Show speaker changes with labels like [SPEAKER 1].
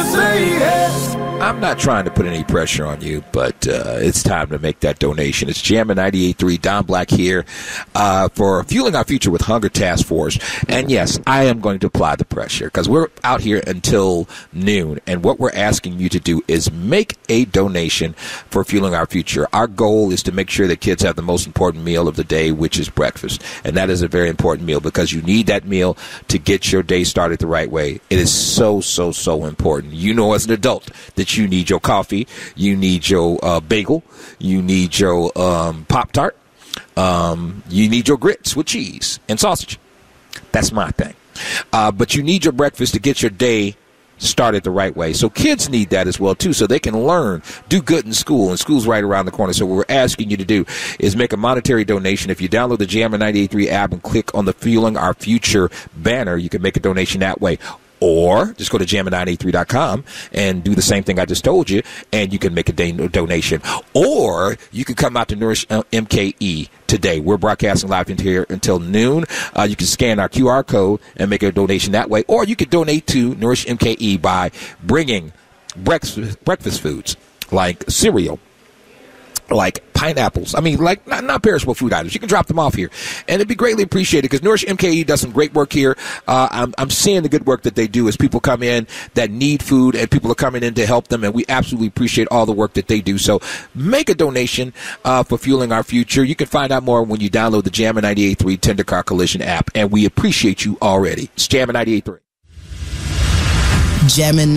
[SPEAKER 1] say yes.
[SPEAKER 2] I'm not trying to put any pressure on you, but it's time to make that donation. It's Jammin' 98.3, Don Black here for Fueling Our Future with Hunger Task Force. And yes, I am going to apply the pressure because we're out here until noon. And what we're asking you to do is make a donation for Fueling Our Future. Our goal is to make sure that kids have the most important meal of the day, which is breakfast. And that is a very important meal because you need that meal to get your day started the right way. It is so, so, so important. You know as an adult that you need your coffee, you need your bagel, you need your Pop-Tart, you need your grits with cheese and sausage. That's my thing. But you need your breakfast to get your day started the right way. So kids need that as well, too, so they can learn, do good in school, and school's right around the corner. So what we're asking you to do is make a monetary donation. If you download the Jammin' 98.3 app and click on the Fueling Our Future banner, you can make a donation that way. Or just go to jammin983.com and do the same thing I just told you, and you can make a donation. Or you can come out to Nourish MKE today. We're broadcasting live in here until noon. You can scan our QR code and make a donation that way. Or you can donate to Nourish MKE by bringing breakfast foods like cereal, like pineapples. I mean, like not perishable food items. You can drop them off here, and it'd be greatly appreciated because Nourish MKE does some great work here. I'm seeing the good work that they do as people come in that need food, and people are coming in to help them, and we absolutely appreciate all the work that they do. So make a donation for Fueling Our Future. You can find out more when you download the Jammin' 98.3 Tender Car Collision app, and we appreciate you already. It's Jammin' 98.3.
[SPEAKER 3] Jammin'